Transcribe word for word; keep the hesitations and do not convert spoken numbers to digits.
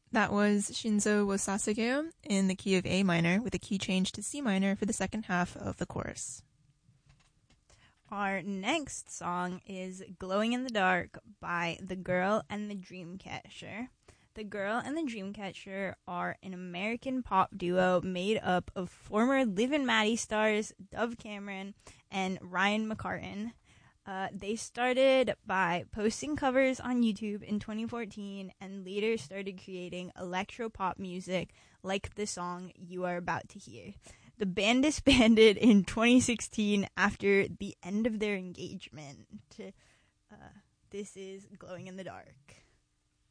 That was Shinzo wo Sasageo in the key of A minor with a key change to C minor for the second half of the chorus. Our next song is Glowing in the Dark by The Girl and the Dreamcatcher. The Girl and the Dreamcatcher are an American pop duo made up of former Liv and Maddie stars Dove Cameron and Ryan McCartan. Uh, they started by posting covers on YouTube in twenty fourteen and later started creating electro-pop music like the song you are about to hear. The band disbanded in twenty sixteen after the end of their engagement. Uh, this is Glowing in the Dark.